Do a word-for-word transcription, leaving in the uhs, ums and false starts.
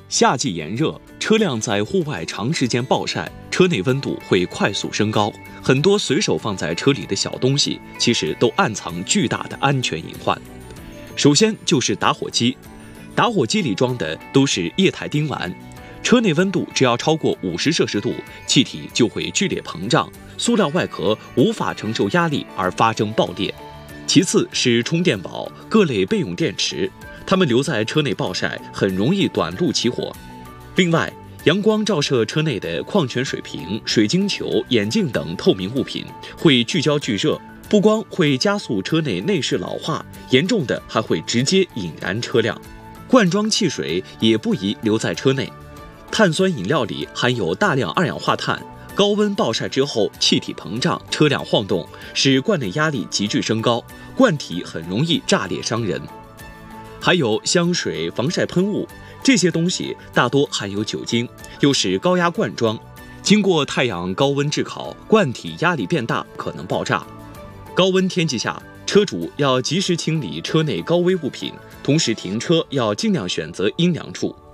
夏季炎热，车辆在户外长时间暴晒，车内温度会快速升高。很多随手放在车里的小东西，其实都暗藏巨大的安全隐患。首先就是打火机，打火机里装的都是液态丁烷，车内温度只要超过五十摄氏度，气体就会剧烈膨胀，塑料外壳无法承受压力而发生爆裂。其次是充电宝、各类备用电池，它们留在车内暴晒，很容易短路起火。另外，阳光照射车内的矿泉水瓶、水晶球、眼镜等透明物品会聚焦聚热，不光会加速车内内饰老化，严重的还会直接引燃车辆。罐装汽水也不宜留在车内，碳酸饮料里含有大量二氧化碳，高温暴晒之后气体膨胀，车辆晃动，使罐内压力急剧升高，罐体很容易炸裂伤人。还有香水、防晒喷雾，这些东西大多含有酒精，又是高压罐装，经过太阳高温炙烤，罐体压力变大，可能爆炸。高温天气下，车主要及时清理车内高危物品，同时停车要尽量选择阴凉处。